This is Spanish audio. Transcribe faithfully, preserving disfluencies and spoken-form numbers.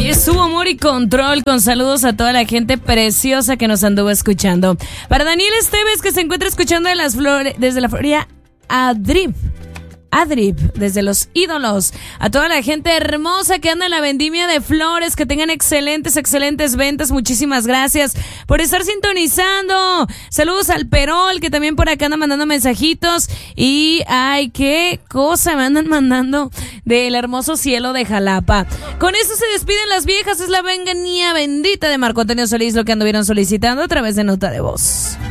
Ahí estuvo Amor y Control, con saludos a toda la gente preciosa que nos anduvo escuchando. Para Daniel Esteves, que se encuentra escuchando de las flores, desde la Florida Adrip. Adrip, desde Los Ídolos. A toda la gente hermosa que anda en la vendimia de flores, que tengan excelentes, excelentes ventas. Muchísimas gracias por estar sintonizando. Saludos al Perol, que también por acá anda mandando mensajitos. Y ay, qué cosa me andan mandando del hermoso cielo de Jalapa. Con eso se despiden las viejas. Es la venganía bendita de Marco Antonio Solís, lo que anduvieron solicitando a través de nota de voz.